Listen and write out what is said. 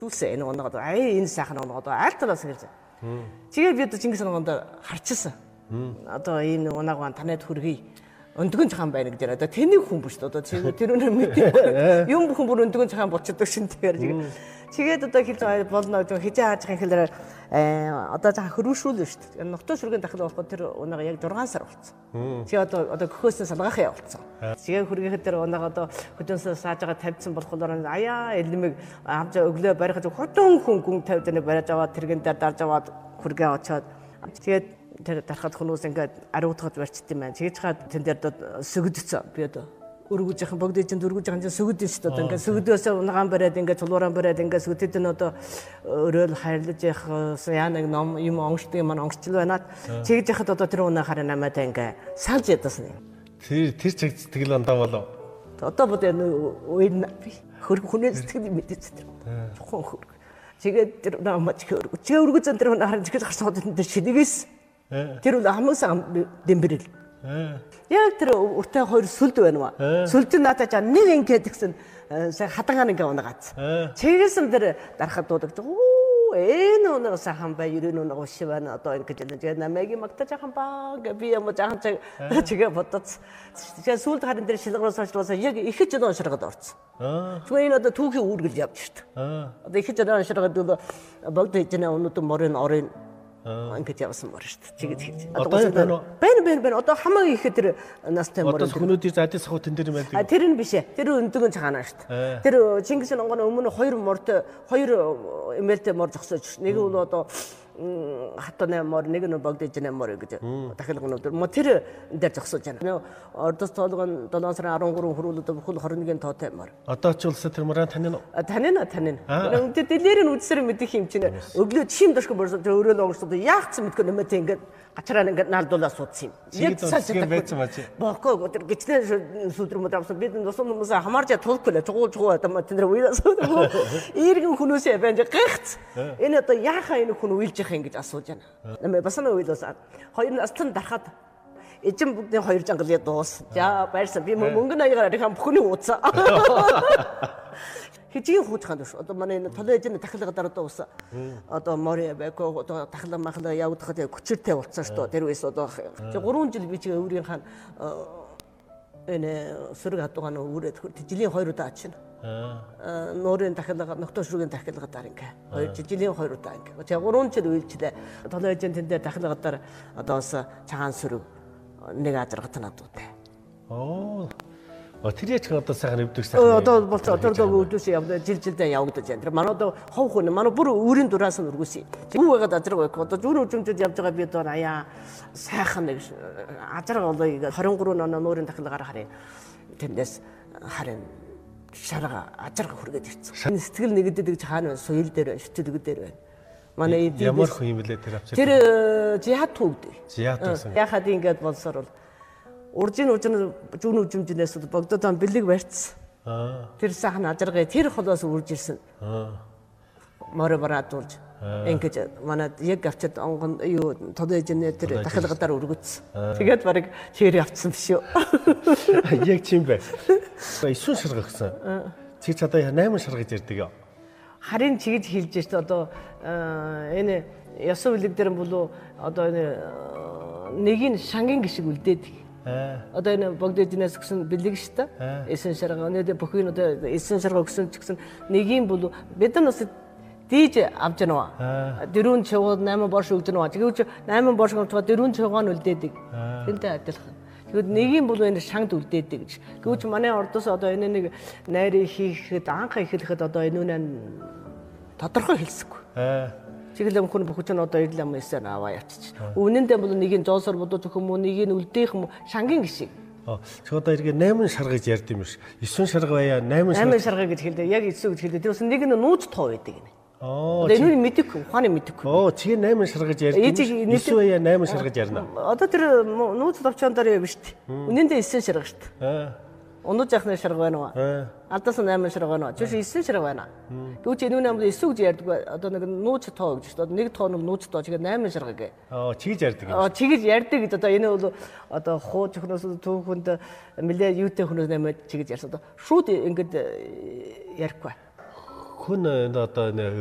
Түлсэ энэ оногод энэ сайхан оногод айлталаас гэж. Тэгээд би одоо Чингис хаан онд харчихсан. Одоо энэ оног танайд хүргэе. Өндгөн цахан байна гэж. Одоо тэнийг хүн биш одоо тэр үнэ мэдээ. Юм бүхэн бүр өндгөн цахан болчихдог шин тэгэхээр. Тэгээд одоо хэлж болно хижээ хааж байгаа хэлээр одоо цахан хөрвшүүлнэ шүү дээ. Ногтоо шүргэн дахил болоход тэр оног яг 6 сар болцсон. Чи одоо гөхөөс салгаах яа болцсон. Тэгээд хүргэхэд тэр оног одоо хөдөөсөө сааж байгаа тавьсан болохоор аяа элмэг авч өглөө барихад хотон хүн гүн тавьж нэг бариад аваад тэргэн дээр дарж аваад хүргээ очоод тэгээд тэр дарахад хүмүүс ингээд ариутгад барьчт юм байна. Тэгж хаад тэн дээр сөгдөцсөн. Би одоо өргөж яхан богд ичэнд өргөж байгаа юм сөгдөж шүү дээ. Ингээд сөгдөөсөө унагаан бариад ингээд чулууран бариад ингээд сөгдөд нь одоо өрөөл хайрлаж явах яа нэг ном юм онгочтой юм онгочл байна. Тэгж яхад одоо тэр унаа хараа намайдаа ингээд салж ядсан юм. Тэр чиг сэтгэл ондоо болов. Одоо бод энэ хүний сэтгэл мэдээч тэр. Чухал хөрг. Тэгээд тэр намайг хөрг. Чи өргөж зэн тэр унаа хараа тэгж гарсан хот тэр шидэгээс тэр үл хамаасан дэмбэрэл. Яг тэр уртай хоёр сүлд байна уу? Сүлд нь надад нэг ингээд гэсэн хатангаар ингээ унаагац. Чигээсэн тэр дарахад дуудагч. Энэ унаа сайхан бай, ерөн унаа ууш байна. Одоо ингэж тэгээд намайг магтаж ахын баа гэ би юм жаахан чигээ бодоц. Тэгээд сүлд харин тэр шилгээс хойшлоосоо яг ихэж одоо унширгаад орсон. Зүгээр энэ одоо түүхийн үүргэл явж штт. Одоо ихэж одоо унширгаад богд ичнэ өнөдөн морын орын ингээд явсан мөр шүү дээ. Чигэд хийж. Одоо байна. Одоо хамаагүй ихэд тэр настай мөр. Одоо хүмүүдийн задис хавтан дээр юм байдаг. Тэр нь биш ээ. Тэр өндөгөн цагаанаа шүү дээ. Тэр Чингис хаан өмнө хоёр эмээлтэй мор зогсооч. Нэг нь одоо хатаны мор, нэг нь богдэж мор гэж дахилгнууд. Тэр дээр зогсоож байна. Ордос тоолгон 7 сарын 13 хүрүүлээд бүхэл 21-ийн тоотой мор. Одоо ч улсад тэр морын танин. Танин. Тэр дэлгэрийн үдсээр мэдих юм чинь өглөө чим дашгүй борсоо өрөөл онгоцод яахсан мэдгүй нэмэт ингээд гачраа ингээд наалдуулаа суудсан юм. Яг цаашаа байцсан бач. Бохоо тэр гिचнээ сүдрэмэд авсан бид нусумсаа хамаарч тулхгүй чугуу одоо тэндэр уйлаас. Иргэн хүмүүсээ байна гихц. Энэ одоо яахаа энэ хүн уйлж яах ингэж асууж байна. Нэмээ бас нэг уйлаас хоёр настан дарахад эзэн бүгдийн 2 жангалыг дуус. За байрсан би мөнгө наягаар арихаа бүхний ууцаа. Хичгийн хууч ханд ш. Одоо манай энэ толын эзэн дахилга дараа уусаа. Одоо мори байко одоо дахилга махла явагдахад хүчтэй болцсон ш. Тэр үес одоо 3 жил би чи өөрийн хаан энэ сөрөг хатугаан үрээд жилийн 2 удаа ачна. Нуурын дахилга ногтоо шүргийн дахилга дараа ингээ 2 жилийн 2 удаа ингээ. Тэгээ 3 жил үйлчлээ. Толын эзэн тэн дээр дахилга дараа одоо бас цагаан сөрөг нэг ажрагт надуутай. Тэр яч одоо сайхан өвдөг сайхан. Одоо болцоо одоо өвдөөс явдаг жилдээ явагдаж байна. Тэр манай одоо хов хүн манай бүр өөрийн дураас нь өргөсөй. Юу байгаад ажраг байх. Одоо зүүн өвчмөд явж байгаа би одоо аяа сайхан нэг ажраг болоо 23 он нуурын дахилгаар харъя. Тэндээс харин шарга ажраг хүргээд ирсэн. Сэтгэл нэгдэдэг хаана суйл дээр шүтэлэг дээр байна. Манай ямар хүн юм бэлээ тэр авчир. Тэр жихад төвд. Жихад гэсэн. Яхад ингэж болсоор бол уржин зүүн үжимжнээс богдод бэлэг барьцсан. Тэр сайхан ажиргай тэр холоос үрж ирсэн. Моро бараадуулж ингэж манад яг авчид онгон юу тодоо эжнээ тэр дахилгадаар өргөцсөн. Тэгээд барыг чээр явцсан биш үү. Яг тийм бай. 9 шарга гэсэн. Чи чадаа 8 шарга гэж ярьдаг ёо. Харин чигж хэлж штэ одоо энэ ёсоо үлэг дээр болоо одоо энэ нэгийн шангийн гişиг үлдээд. Одоо энэ богдодинаас гэсэн бэлэг шүү дээ. Эсэн шарга өнөөдөр бүхний одоо эсэн шарга өгсөн ч гэсэн нэгийн бол бид нар бас дийж авч яනවා. Дөрөв чавгад 8 борш өгч яනවා. Тэгвэл 8 борш өгчгаа дөрөв чавгаа нь үлдээдэг. Тэнтэй адилхан. Тэгвэл нэгийн бол энэ шангд үлдээдэг гэж. Гэвч манай ордоос одоо энэ нэг найрыг хийхэд анх эхлэхэд одоо энэ үнэ тодорхой хэлсэхгүй. Чиглэм хүн бүхч нь одоо ирлэм эсээр аваа ячиж. Үнэндээ бол нэгийн зоосор бодож өгөх юм уу, нэгийг үлдээх юм уу, шангийн гişиг. Чи одоо эргээ 8 шарга гэж ярьд юм биш. 9 шарга байя 8 шарга гэж хэлдэг. Яг 9 гэж хэлдэг. Тэр бас нэг нь нууц тоо байдаг гинэ. Одоо энэ нь мэдэхгүй, ухааны мэдэхгүй. Чи 8 шарга гэж ярьд юм биш. 9 байя 8 шарга гэж ярьна. Одоо тэр нууц товчоон дээр биш үү? Үнэндээ 9 шарга шүү дээ. Унаж яхны шарга байна уу? Алдаас 8 шарга байна уу? Жиш 9 шарга байна. Гэвч энэ үнэ 9 гэж ярьдаг. Одоо нэг нууц тоо гэж байна. Нэг тоо нэг нууц тоо чигээ 8 шарга гэ. Чигж ярьдаг юм. Чигж ярьдаг гэж одоо энэ бол одоо хууч өхнөөс түүхэнд нэлээ юутэй хүмүүс нэмээд чигж ярьсан. Одоо шууд ингэж ярихгүй. хүн одоо